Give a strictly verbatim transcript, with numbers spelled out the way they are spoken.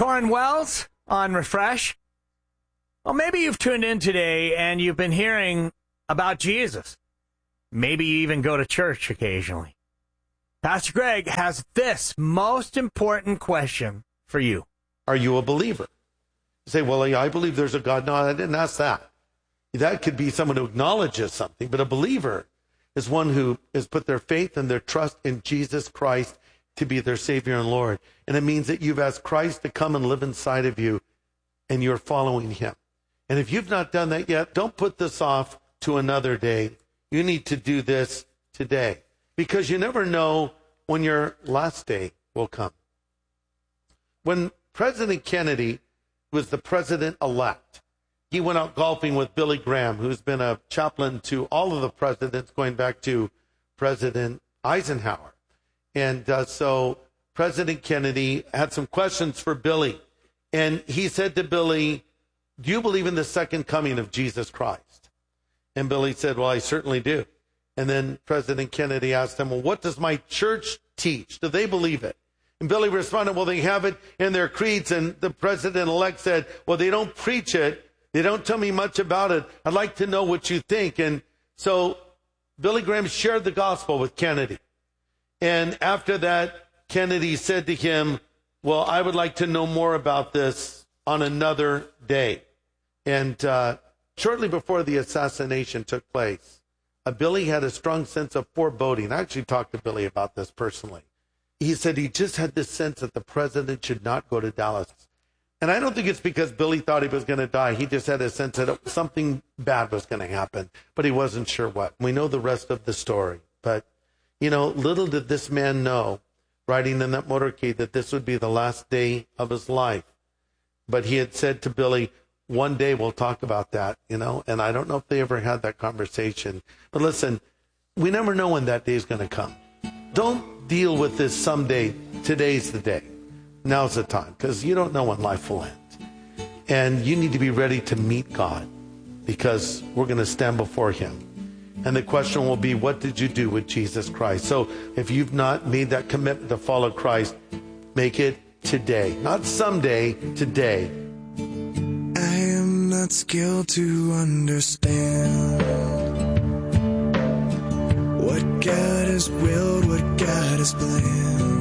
Torrin Wells on Refresh. Well, maybe you've tuned in today and you've been hearing about Jesus. Maybe you even go to church occasionally. Pastor Greg has this most important question for you. Are you a believer? You say, well, I believe there's a God. No, I didn't ask that. That could be someone who acknowledges something, but a believer is one who has put their faith and their trust in Jesus Christ to be their Savior and Lord. And it means that you've asked Christ to come and live inside of you, and you're following him. And if you've not done that yet, don't put this off to another day. You need to do this today, because you never know when your last day will come. When President Kennedy was the president-elect, he went out golfing with Billy Graham, who's been a chaplain to all of the presidents going back to President Eisenhower. And uh, so President Kennedy had some questions for Billy. And he said to Billy, do you believe in the second coming of Jesus Christ? And Billy said, well, I certainly do. And then President Kennedy asked him, well, what does my church teach? Do they believe it? And Billy responded, well, they have it in their creeds. And the president-elect said, well, they don't preach it. They don't tell me much about it. I'd like to know what you think. And so Billy Graham shared the gospel with Kennedy. And after that, Kennedy said to him, well, I would like to know more about this on another day. And uh, shortly before the assassination took place, uh, Billy had a strong sense of foreboding. I actually talked to Billy about this personally. He said he just had this sense that the president should not go to Dallas. And I don't think it's because Billy thought he was going to die. He just had a sense that something bad was going to happen, but he wasn't sure what. We know the rest of the story. But, you know, little did this man know, riding in that motorcade, that this would be the last day of his life. But he had said to Billy, one day we'll talk about that, you know, and I don't know if they ever had that conversation. But listen, we never know when that day is going to come. Don't deal with this someday. Today's the day. Now's the time, because you don't know when life will end. And you need to be ready to meet God, because we're going to stand before him. And the question will be, what did you do with Jesus Christ? So if you've not made that commitment to follow Christ, make it today. Not someday, today. I am not skilled to understand what God has willed, what God has planned.